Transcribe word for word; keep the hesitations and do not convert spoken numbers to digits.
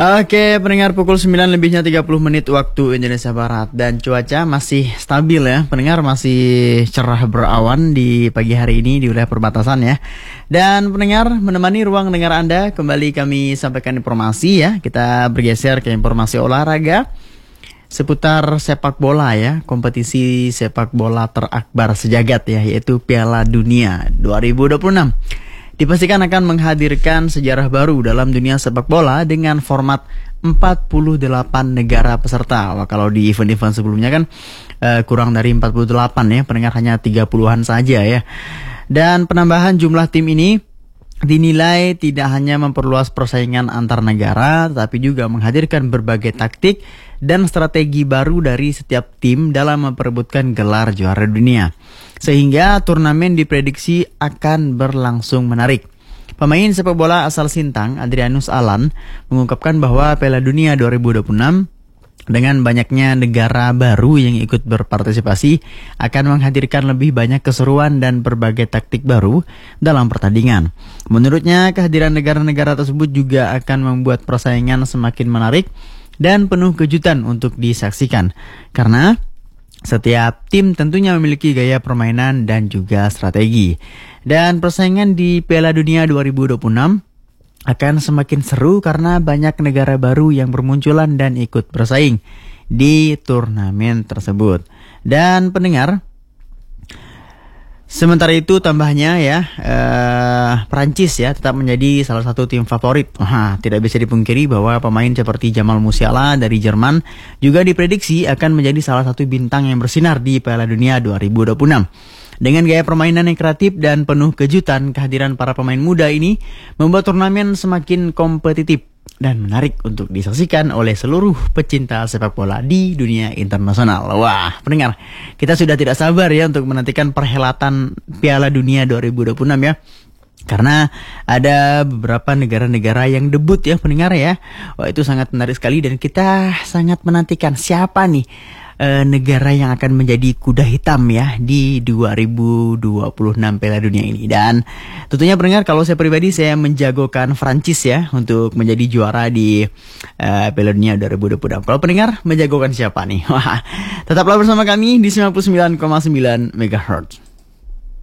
Oke, pendengar, pukul sembilan lebihnya tiga puluh menit waktu Indonesia Barat. Dan cuaca masih stabil ya, pendengar, masih cerah berawan di pagi hari ini di wilayah perbatasan ya. Dan pendengar, menemani ruang dengar Anda, kembali kami sampaikan informasi ya. Kita bergeser ke informasi olahraga seputar sepak bola ya. Kompetisi sepak bola terakbar sejagat ya, yaitu Piala Dunia dua ribu dua puluh enam. Dipastikan akan menghadirkan sejarah baru dalam dunia sepak bola dengan format empat puluh delapan negara peserta. Wah, kalau di event-event sebelumnya kan uh, kurang dari empat puluh delapan ya, pendengar, hanya tiga puluhan saja ya. Dan penambahan jumlah tim ini dinilai tidak hanya memperluas persaingan antar negara, tetapi juga menghadirkan berbagai taktik dan strategi baru dari setiap tim dalam memperebutkan gelar juara dunia. Sehingga turnamen diprediksi akan berlangsung menarik. Pemain sepak bola asal Sintang, Adrianus Alan, mengungkapkan bahwa Piala Dunia dua ribu dua puluh enam dengan banyaknya negara baru yang ikut berpartisipasi akan menghadirkan lebih banyak keseruan dan berbagai taktik baru dalam pertandingan. Menurutnya, kehadiran negara-negara tersebut juga akan membuat persaingan semakin menarik dan penuh kejutan untuk disaksikan. Karena setiap tim tentunya memiliki gaya permainan dan juga strategi. Dan persaingan di Piala Dunia dua ribu dua puluh enam akan semakin seru karena banyak negara baru yang bermunculan dan ikut bersaing di turnamen tersebut. Dan pendengar, sementara itu tambahnya ya, eh, Prancis ya tetap menjadi salah satu tim favorit. Wah, tidak bisa dipungkiri bahwa pemain seperti Jamal Musiala dari Jerman juga diprediksi akan menjadi salah satu bintang yang bersinar di Piala Dunia dua ribu dua puluh enam. Dengan gaya permainan yang kreatif dan penuh kejutan, kehadiran para pemain muda ini membuat turnamen semakin kompetitif dan menarik untuk disaksikan oleh seluruh pecinta sepak bola di dunia internasional. Wah, pendengar, kita sudah tidak sabar ya untuk menantikan perhelatan Piala Dunia dua ribu dua puluh enam ya. Karena ada beberapa negara-negara yang debut ya, pendengar ya. Wah, itu sangat menarik sekali dan kita sangat menantikan siapa nih e, negara yang akan menjadi kuda hitam ya di dua ribu dua puluh enam Piala Dunia ini. Dan tentunya pendengar, kalau saya pribadi saya menjagokan Prancis ya untuk menjadi juara di e, Piala Dunia dua ribu dua puluh enam. Kalau pendengar menjagokan siapa nih? Wah, tetaplah bersama kami di sembilan puluh sembilan koma sembilan megahertz.